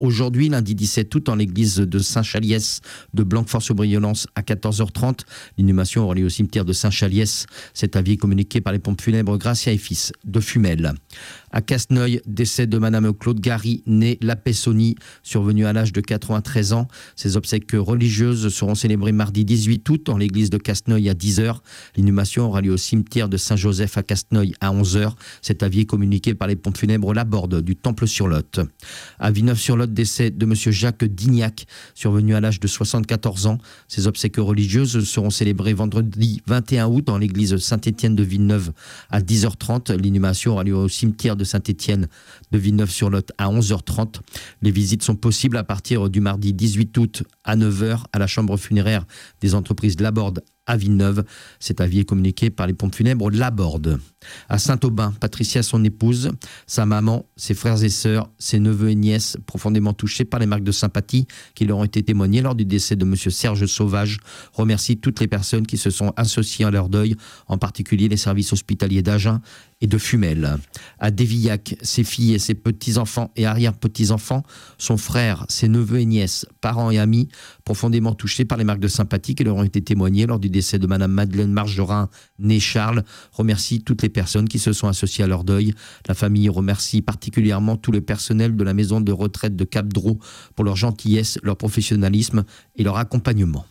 Aujourd'hui, lundi 17 août, en l'église de Saint-Chaliès de Blanquefort-sur-Brionance à 14h30. L'inhumation aura lieu au cimetière de Saint-Chaliès. Cet avis est communiqué par les pompes funèbres Gracia et Fils de Fumel. À Casneuil, décès de Madame Claude Gary, née La Pessoni, survenue à l'âge de 93 ans. Ses obsèques religieuses seront célébrées mardi 18 août en l'église de Casneuil à 10h. L'inhumation aura lieu au cimetière de Saint-Joseph à Casneuil à 11h. Cet avis est communiqué par les pompes funèbres Laborde du Temple-sur-Lot. À Villeneuve-sur-Lot, décès de Monsieur Jacques Dignac, survenu à l'âge de 74 ans. Ses obsèques religieuses seront célébrées vendredi 21 août dans l'église Saint-Étienne de Villeneuve à 10h30. L'inhumation aura lieu au cimetière de Saint-Étienne de Villeneuve-sur-Lot à 11h30. Les visites sont possibles à partir du mardi 18 août à 9h à la chambre funéraire des entreprises Laborde à Villeneuve. Cet avis est communiqué par les pompes funèbres Laborde. À Saint-Aubin, Patricia, son épouse, sa maman, ses frères et sœurs, ses neveux et nièces, profondément touchés par les marques de sympathie qui leur ont été témoignées lors du décès de Monsieur Serge Sauvage, remercient toutes les personnes qui se sont associées à leur deuil, en particulier les services hospitaliers d'Agen et de Fumel. À Dévillac, ses filles et ses petits-enfants et arrière-petits-enfants, son frère, ses neveux et nièces, parents et amis, profondément touchés par les marques de sympathie qui leur ont été témoignées lors du décès de Madame Madeleine Margerin, née Charles, remercie toutes les personnes qui se sont associées à leur deuil. La famille remercie particulièrement tout le personnel de la maison de retraite de Cap-Drouot pour leur gentillesse, leur professionnalisme et leur accompagnement.